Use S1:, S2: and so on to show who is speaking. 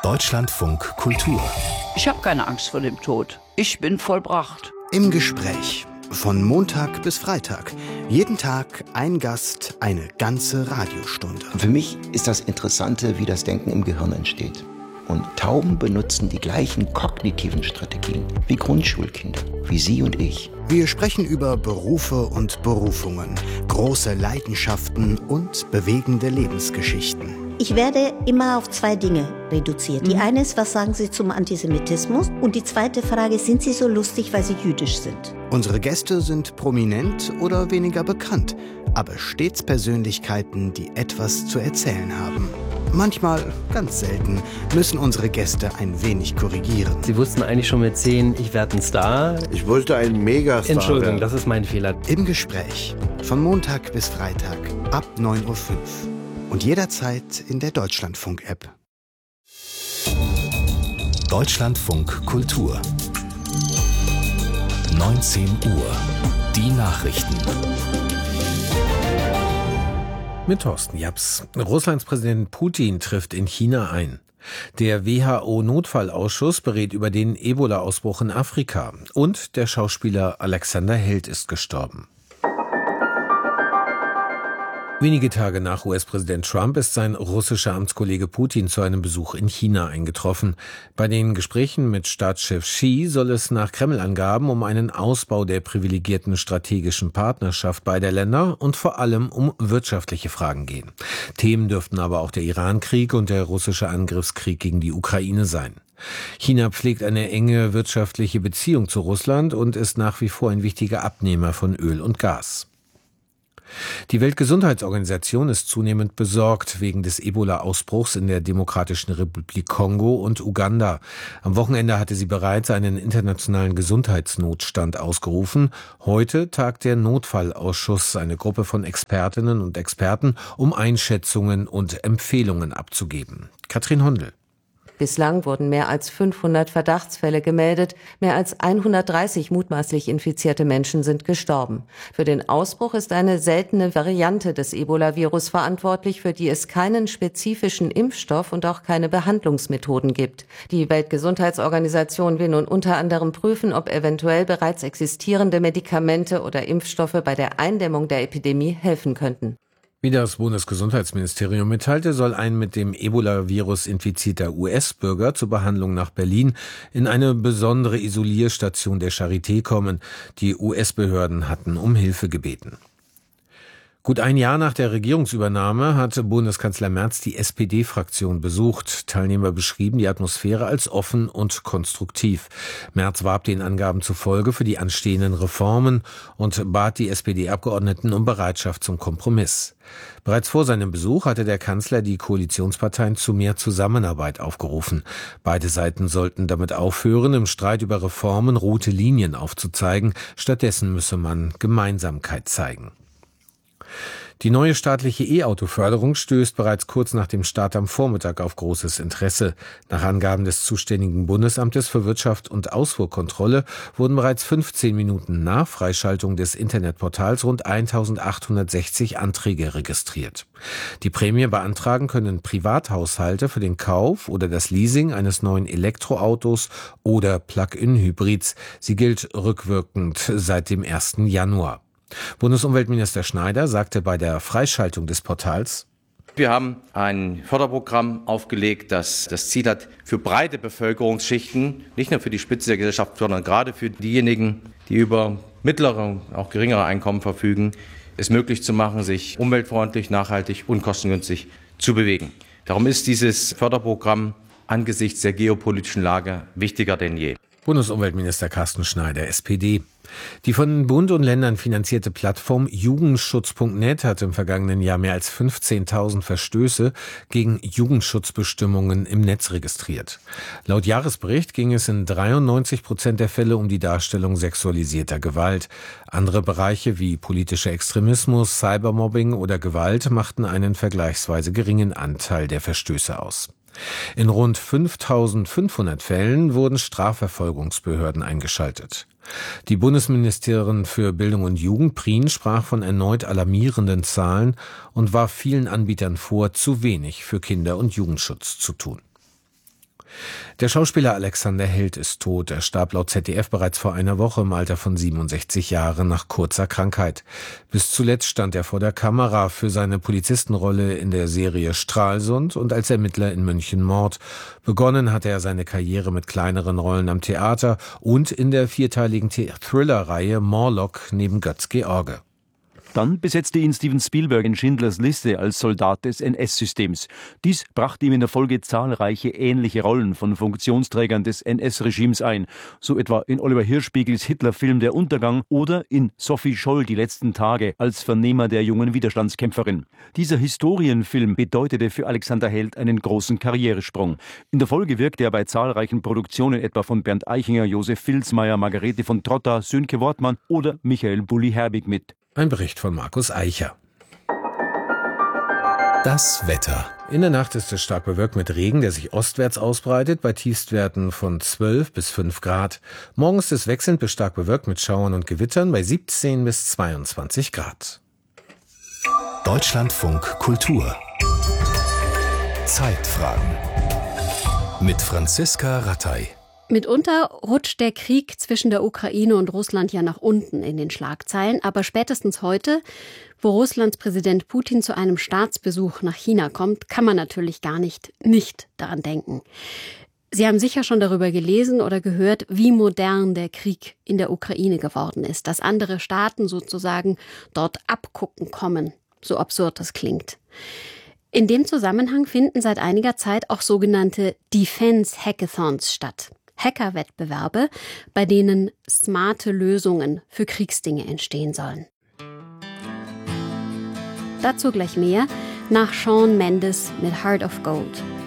S1: Deutschlandfunk Kultur.
S2: Ich habe keine Angst vor dem Tod. Ich bin vollbracht.
S1: Im Gespräch. Von Montag bis Freitag. Jeden Tag ein Gast, eine ganze Radiostunde.
S3: Für mich ist das Interessante, wie das Denken im Gehirn entsteht. Und Tauben benutzen die gleichen kognitiven Strategien wie Grundschulkinder, wie Sie und ich.
S1: Wir sprechen über Berufe und Berufungen, große Leidenschaften und bewegende Lebensgeschichten.
S4: Ich werde immer auf zwei Dinge reduziert. Die eine ist, was sagen Sie zum Antisemitismus? Und die zweite Frage, sind Sie so lustig, weil Sie jüdisch sind?
S1: Unsere Gäste sind prominent oder weniger bekannt, aber stets Persönlichkeiten, die etwas zu erzählen haben. Manchmal, ganz selten, müssen unsere Gäste ein wenig korrigieren.
S5: Sie wussten eigentlich schon mit 10, ich werde ein Star.
S6: Ich wollte ein Megastar
S5: Entschuldigung,
S6: werden.
S5: das ist mein Fehler.
S1: Im Gespräch. Von Montag bis Freitag ab 9:05 Uhr. Und jederzeit in der Deutschlandfunk-App. Deutschlandfunk Kultur. 19 Uhr. Die Nachrichten.
S7: Mit Thorsten Japs. Russlands Präsident Putin trifft in China ein. Der WHO-Notfallausschuss berät über den Ebola-Ausbruch in Afrika. Und der Schauspieler Alexander Held ist gestorben. Wenige Tage nach US-Präsident Trump ist sein russischer Amtskollege Putin zu einem Besuch in China eingetroffen. Bei den Gesprächen mit Staatschef Xi soll es nach Kreml-Angaben um einen Ausbau der privilegierten strategischen Partnerschaft beider Länder und vor allem um wirtschaftliche Fragen gehen. Themen dürften aber auch der Iran-Krieg und der russische Angriffskrieg gegen die Ukraine sein. China pflegt eine enge wirtschaftliche Beziehung zu Russland und ist nach wie vor ein wichtiger Abnehmer von Öl und Gas. Die Weltgesundheitsorganisation ist zunehmend besorgt wegen des Ebola-Ausbruchs in der Demokratischen Republik Kongo und Uganda. Am Wochenende hatte sie bereits einen internationalen Gesundheitsnotstand ausgerufen. Heute tagt der Notfallausschuss, eine Gruppe von Expertinnen und Experten, um Einschätzungen und Empfehlungen abzugeben. Katrin Hondel.
S8: Bislang wurden mehr als 500 Verdachtsfälle gemeldet. Mehr als 130 mutmaßlich infizierte Menschen sind gestorben. Für den Ausbruch ist eine seltene Variante des Ebola-Virus verantwortlich, für die es keinen spezifischen Impfstoff und auch keine Behandlungsmethoden gibt. Die Weltgesundheitsorganisation will nun unter anderem prüfen, ob eventuell bereits existierende Medikamente oder Impfstoffe bei der Eindämmung der Epidemie helfen könnten.
S7: Wie das Bundesgesundheitsministerium mitteilte, soll ein mit dem Ebola-Virus infizierter US-Bürger zur Behandlung nach Berlin in eine besondere Isolierstation der Charité kommen. Die US-Behörden hatten um Hilfe gebeten. Gut ein Jahr nach der Regierungsübernahme hat Bundeskanzler Merz die SPD-Fraktion besucht. Teilnehmer beschrieben die Atmosphäre als offen und konstruktiv. Merz warb den Angaben zufolge für die anstehenden Reformen und bat die SPD-Abgeordneten um Bereitschaft zum Kompromiss. Bereits vor seinem Besuch hatte der Kanzler die Koalitionsparteien zu mehr Zusammenarbeit aufgerufen. Beide Seiten sollten damit aufhören, im Streit über Reformen rote Linien aufzuzeigen. Stattdessen müsse man Gemeinsamkeit zeigen. Die neue staatliche E-Auto-Förderung stößt bereits kurz nach dem Start am Vormittag auf großes Interesse. Nach Angaben des zuständigen Bundesamtes für Wirtschaft und Ausfuhrkontrolle wurden bereits 15 Minuten nach Freischaltung des Internetportals rund 1860 Anträge registriert. Die Prämie beantragen können Privathaushalte für den Kauf oder das Leasing eines neuen Elektroautos oder Plug-in-Hybrids. Sie gilt rückwirkend seit dem 1. Januar. Bundesumweltminister Schneider sagte bei der Freischaltung des Portals:
S9: Wir haben ein Förderprogramm aufgelegt, das das Ziel hat, für breite Bevölkerungsschichten, nicht nur für die Spitze der Gesellschaft, sondern gerade für diejenigen, die über mittlere, auch geringere Einkommen verfügen, es möglich zu machen, sich umweltfreundlich, nachhaltig und kostengünstig zu bewegen. Darum ist dieses Förderprogramm angesichts der geopolitischen Lage wichtiger denn je.
S7: Bundesumweltminister Carsten Schneider, SPD. Die von Bund und Ländern finanzierte Plattform Jugendschutz.net hat im vergangenen Jahr mehr als 15.000 Verstöße gegen Jugendschutzbestimmungen im Netz registriert. Laut Jahresbericht ging es in 93% der Fälle um die Darstellung sexualisierter Gewalt. Andere Bereiche wie politischer Extremismus, Cybermobbing oder Gewalt machten einen vergleichsweise geringen Anteil der Verstöße aus. In rund 5.500 Fällen wurden Strafverfolgungsbehörden eingeschaltet. Die Bundesministerin für Bildung und Jugend, Prien, sprach von erneut alarmierenden Zahlen und warf vielen Anbietern vor, zu wenig für Kinder- und Jugendschutz zu tun. Der Schauspieler Alexander Held ist tot. Er starb laut ZDF bereits vor einer Woche im Alter von 67 Jahren nach kurzer Krankheit. Bis zuletzt stand er vor der Kamera für seine Polizistenrolle in der Serie Stralsund und als Ermittler in München Mord. Begonnen hatte er seine Karriere mit kleineren Rollen am Theater und in der vierteiligen Thriller-Reihe Morlock neben Götz George.
S6: Dann besetzte ihn Steven Spielberg in Schindlers Liste als Soldat des NS-Systems. Dies brachte ihm in der Folge zahlreiche ähnliche Rollen von Funktionsträgern des NS-Regimes ein, so etwa in Oliver Hirschbiegels Hitler-Film Der Untergang oder in Sophie Scholl Die letzten Tage als Vernehmer der jungen Widerstandskämpferin. Dieser Historienfilm bedeutete für Alexander Held einen großen Karrieresprung. In der Folge wirkte er bei zahlreichen Produktionen etwa von Bernd Eichinger, Josef Vilsmeier, Margarete von Trotta, Sönke Wortmann oder Michael Bulli-Herbig mit.
S7: Ein Bericht von Markus Eicher.
S10: Das Wetter.
S7: In der Nacht ist es stark bewölkt mit Regen, der sich ostwärts ausbreitet, bei Tiefstwerten von 12 bis 5 Grad. Morgens ist es wechselnd bis stark bewölkt mit Schauern und Gewittern bei 17 bis 22 Grad.
S10: Deutschlandfunk Kultur. Zeitfragen. Mit Franziska Rattay.
S11: Mitunter rutscht der Krieg zwischen der Ukraine und Russland ja nach unten in den Schlagzeilen. Aber spätestens heute, wo Russlands Präsident Putin zu einem Staatsbesuch nach China kommt, kann man natürlich gar nicht daran denken. Sie haben sicher schon darüber gelesen oder gehört, wie modern der Krieg in der Ukraine geworden ist. Dass andere Staaten sozusagen dort abgucken kommen, so absurd das klingt. In dem Zusammenhang finden seit einiger Zeit auch sogenannte Defense Hackathons statt. Hackerwettbewerbe, bei denen smarte Lösungen für Kriegsdinge entstehen sollen. Dazu gleich mehr nach Shawn Mendes mit Heart of Gold.